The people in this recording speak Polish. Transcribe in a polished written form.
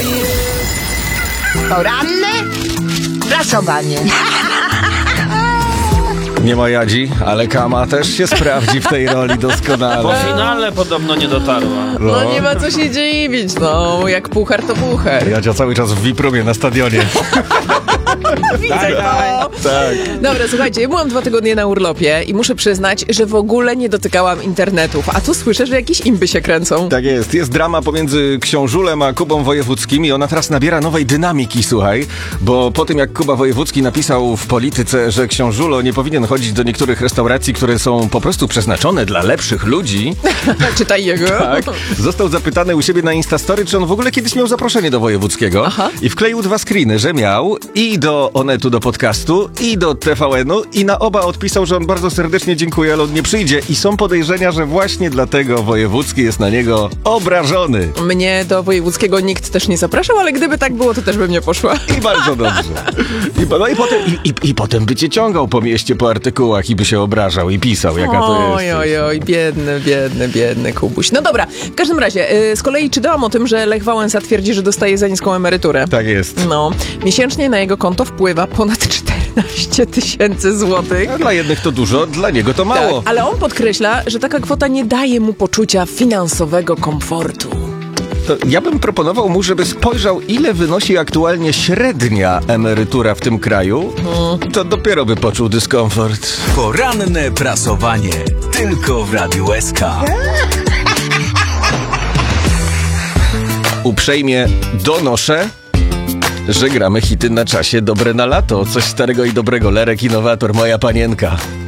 Poranne prasowanie. Nie ma Jadzi, ale Kama też się sprawdzi w tej roli doskonale. Po finale podobno nie dotarła. No nie ma co się dziwić, no jak puchar to puchar. Jadzia cały czas w VIP-roomie na stadionie. Widzę to. Tak. Dobra, słuchajcie, ja byłam 2 tygodnie na urlopie i muszę przyznać, że w ogóle nie dotykałam internetów, a tu słyszę, że jakieś imby się kręcą. Tak jest. Jest drama pomiędzy Książulem a Kubą Wojewódzkim i ona teraz nabiera nowej dynamiki, słuchaj, bo po tym jak Kuba Wojewódzki napisał w Polityce, że Książulo nie powinien chodzić do niektórych restauracji, które są po prostu przeznaczone dla lepszych ludzi. Czytaj jego. Tak. Został zapytany u siebie na Instastory, czy on w ogóle kiedyś miał zaproszenie do Wojewódzkiego. Aha. I wkleił 2 screeny, że miał i do Onetu, do podcastu, i do TVN-u i na oba odpisał, że on bardzo serdecznie dziękuje, ale on nie przyjdzie. I są podejrzenia, że właśnie dlatego Wojewódzki jest na niego obrażony. Mnie do Wojewódzkiego nikt też nie zapraszał, ale gdyby tak było, to też bym nie poszła. I bardzo dobrze. I potem by cię ciągał po mieście, po artykułach i by się obrażał i pisał, jaka to jest. Oj, biedny Kubuś. No dobra, w każdym razie, z kolei czytałam o tym, że Lech Wałęsa twierdzi, że dostaje za niską emeryturę. Tak jest. No, miesięcznie na jego konto wpływa ponad 14 000 złotych. A dla jednych to dużo, dla niego to mało. Tak, ale on podkreśla, że taka kwota nie daje mu poczucia finansowego komfortu. To ja bym proponował mu, żeby spojrzał, ile wynosi aktualnie średnia emerytura w tym kraju. To dopiero by poczuł dyskomfort. Poranne prasowanie. Tylko w Radiu SK. Uprzejmie donoszę, że gramy hity na czasie dobre na lato. Coś starego i dobrego. Lerek Innowator, moja panienka.